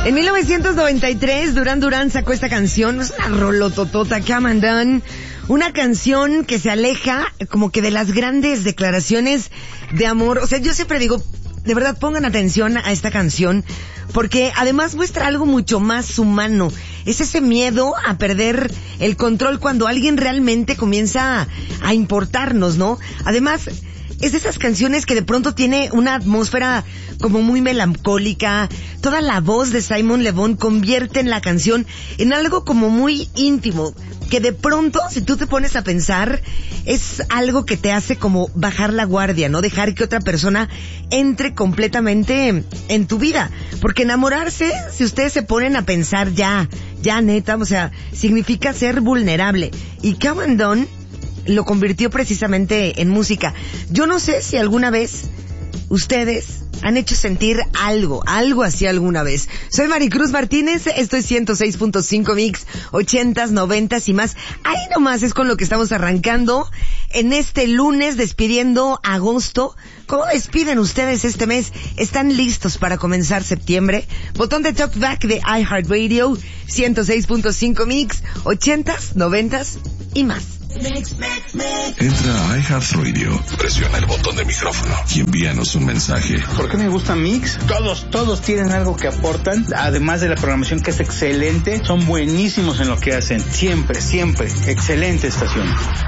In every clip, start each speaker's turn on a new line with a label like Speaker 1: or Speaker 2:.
Speaker 1: En 1993, Duran Duran sacó esta canción, es una rolototota, Come and Done, una canción que se aleja como que de las grandes declaraciones de amor. O sea, yo siempre digo, de verdad pongan atención a esta canción, porque además muestra algo mucho más humano. Es ese miedo a perder el control cuando alguien realmente comienza a importarnos, ¿no? Además, es de esas canciones que de pronto tiene una atmósfera como muy melancólica. Toda la voz de Simon Le Bon convierte en la canción en algo como muy íntimo, que de pronto, si tú te pones a pensar, es algo que te hace como bajar la guardia, no dejar que otra persona entre completamente en tu vida. Porque enamorarse, si ustedes se ponen a pensar ya neta, o sea, significa ser vulnerable. Y Come and Done lo convirtió precisamente en música. Yo no sé si alguna vez ustedes han hecho sentir algo así alguna vez. Soy Maricruz Martínez, esto es 106.5 Mix, 80s, 90s y más. Ahí nomás es con lo que estamos arrancando en este lunes, despidiendo agosto. ¿Cómo despiden ustedes este mes? ¿Están listos para comenzar septiembre? Botón de talkback de iHeartRadio, 106.5 Mix, 80s, 90s y más.
Speaker 2: Entra a iHeartRadio, presiona el botón de micrófono y envíanos un mensaje.
Speaker 3: ¿Por qué me gusta Mix? Todos tienen algo que aportan, además de la programación que es excelente, son buenísimos en lo que hacen, siempre, excelente estación.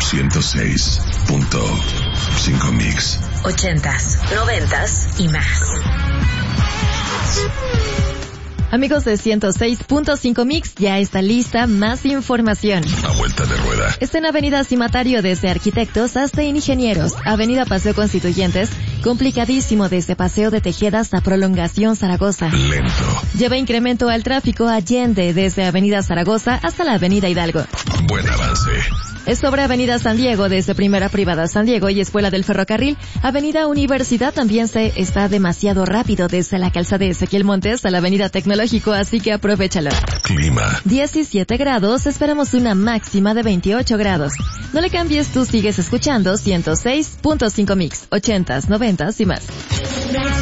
Speaker 2: 106.5 Mix.
Speaker 4: 80s, 90s y más.
Speaker 5: Amigos de 106.5 Mix, ya está lista más información.
Speaker 2: A vuelta de rueda.
Speaker 5: Está en Avenida Cimatario desde Arquitectos hasta Ingenieros. Avenida Paseo Constituyentes, complicadísimo desde Paseo de Tejeda hasta Prolongación Zaragoza.
Speaker 2: Lento.
Speaker 5: Lleva incremento al tráfico Allende desde Avenida Zaragoza hasta la Avenida Hidalgo.
Speaker 2: Buen avance.
Speaker 5: Es sobre Avenida San Diego, desde Primera Privada San Diego y Escuela del Ferrocarril. Avenida Universidad también está demasiado rápido desde la calzada de Ezequiel Montes a la Avenida Tecnológico, así que aprovechalo.
Speaker 2: Clima.
Speaker 5: 17 grados, esperamos una máxima de 28 grados. No le cambies, tú sigues escuchando 106.5 Mix, 80s, 90s y más.